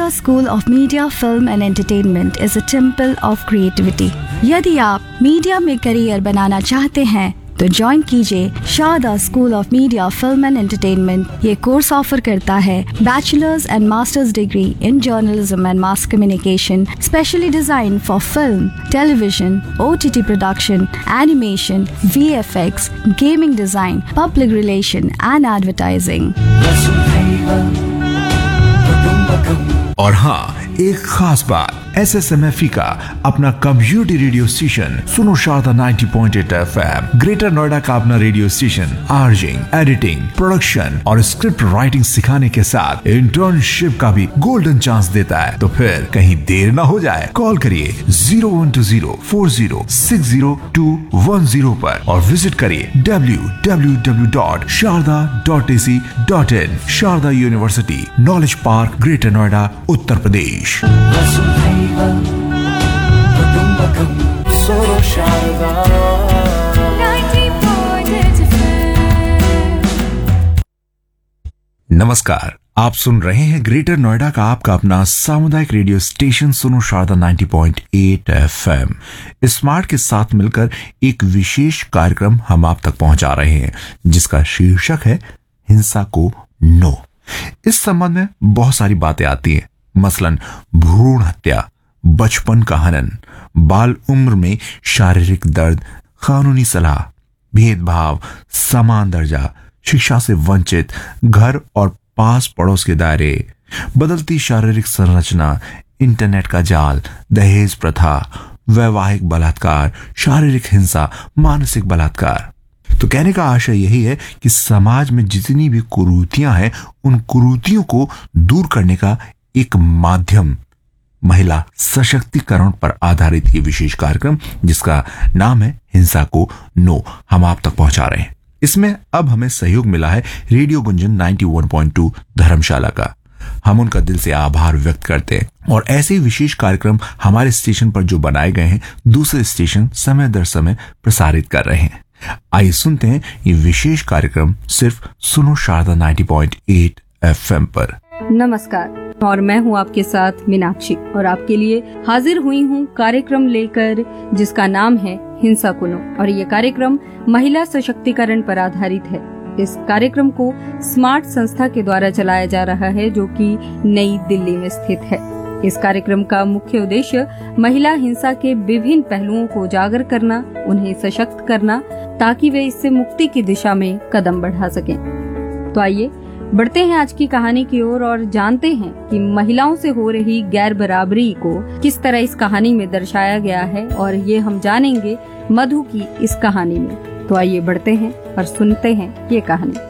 School of Media, Film and Entertainment is a temple of creativity. यदि आप media में career बनाना चाहते हैं तो ज्वाइन कीजिए Sharda school of media, film and entertainment. ये कोर्स ऑफर करता है bachelors and masters degree in journalism and mass communication, specially design for film, television, OTT production, animation, VFX, gaming design, public relation and advertising. और हाँ, एक खास बात, SSMFE का अपना कम्युनिटी रेडियो स्टेशन सुनो शारदा 90.8 FM, ग्रेटर नोएडा का अपना रेडियो स्टेशन आर्जिंग, एडिटिंग, प्रोडक्शन और स्क्रिप्ट राइटिंग सिखाने के साथ इंटर्नशिप का भी गोल्डन चांस देता है। तो फिर कहीं देर ना हो जाए, कॉल करिए 012040600210 पर और विजिट करिए www.sharda.ac.in। Sharda university, knowledge park, greater Noida, Uttar Pradesh. नमस्कार, आप सुन रहे हैं ग्रेटर नोएडा का आपका अपना सामुदायिक रेडियो स्टेशन सुनो शारदा 90.8 FM। स्मार्ट के साथ मिलकर एक विशेष कार्यक्रम हम आप तक पहुंचा रहे हैं जिसका शीर्षक है हिंसा को नो। इस संबंध में बहुत सारी बातें आती हैं, मसलन भ्रूण हत्या, बचपन का हनन, बाल उम्र में शारीरिक दर्द, कानूनी सलाह, भेदभाव, समान दर्जा, शिक्षा से वंचित, घर और पास पड़ोस के दायरे, बदलती शारीरिक संरचना, इंटरनेट का जाल, दहेज प्रथा, वैवाहिक बलात्कार, शारीरिक हिंसा, मानसिक बलात्कार। तो कहने का आशय यही है कि समाज में जितनी भी कुरीतियां हैं, उन कुरीतियों को दूर करने का एक माध्यम महिला सशक्तिकरण पर आधारित ये विशेष कार्यक्रम जिसका नाम है हिंसा को नो, हम आप तक पहुंचा रहे हैं। इसमें अब हमें सहयोग मिला है रेडियो गुंजन 91.2 धर्मशाला का। हम उनका दिल से आभार व्यक्त करते हैं और ऐसे ही विशेष कार्यक्रम हमारे स्टेशन पर जो बनाए गए हैं दूसरे स्टेशन समय दर समय प्रसारित कर रहे हैं। आइए सुनते हैं ये विशेष कार्यक्रम सिर्फ सुनो शारदा 90.8 FM पर। नमस्कार, और मैं हूँ आपके साथ मीनाक्षी और आपके लिए हाजिर हुई हूँ कार्यक्रम लेकर जिसका नाम है हिंसा को नो। और ये कार्यक्रम महिला सशक्तिकरण पर आधारित है। इस कार्यक्रम को स्मार्ट संस्था के द्वारा चलाया जा रहा है जो कि नई दिल्ली में स्थित है। इस कार्यक्रम का मुख्य उद्देश्य महिला हिंसा के विभिन्न पहलुओं को उजागर करना, उन्हें सशक्त करना ताकि वे इससे मुक्ति की दिशा में कदम बढ़ा सकें। तो आइए बढ़ते हैं आज की कहानी की ओर और जानते हैं कि महिलाओं से हो रही गैर बराबरी को किस तरह इस कहानी में दर्शाया गया है, और ये हम जानेंगे मधु की इस कहानी में। तो आइए बढ़ते हैं और सुनते हैं ये कहानी।